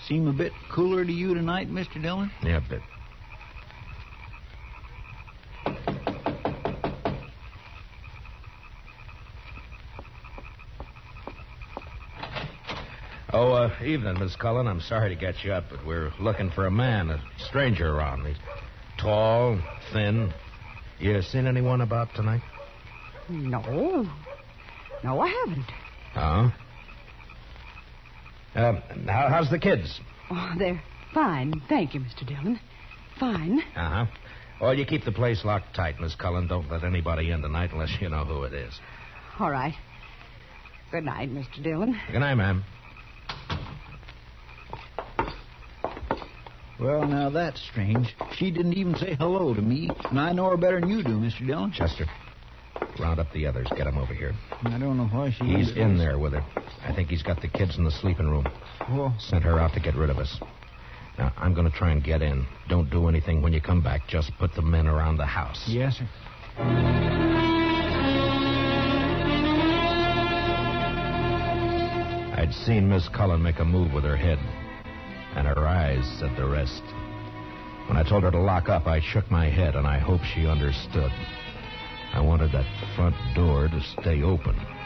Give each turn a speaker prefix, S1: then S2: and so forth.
S1: Seem a bit cooler to you tonight, Mr. Dillon?
S2: Yeah, a bit. Oh, evening, Miss Cullen. I'm sorry to get you up, but we're looking for a man, a stranger around. He's tall, thin. You seen anyone about tonight?
S3: No. No, I haven't.
S2: Oh? How's the kids?
S3: Oh, they're fine. Thank you, Mr. Dillon. Fine.
S2: Uh-huh. Well, you keep the place locked tight, Miss Cullen. Don't let anybody in tonight unless you know who it is.
S3: All right. Good night, Mr. Dillon.
S2: Good night, ma'am.
S1: Well, now that's strange. She didn't even say hello to me, and I know her better than you do, Mr. Dillon.
S2: Chester, round up the others. Get them over here.
S1: I don't know why she...
S2: He's in there with her. I think he's got the kids in the sleeping room.
S1: Oh.
S2: Sent her out to get rid of us. Now, I'm going to try and get in. Don't do anything when you come back. Just put the men around the house.
S1: Yes, sir.
S2: I'd seen Miss Cullen make a move with her head, and her eyes said the rest. When I told her to lock up, I shook my head, and I hoped she understood. I wanted that front door to stay open.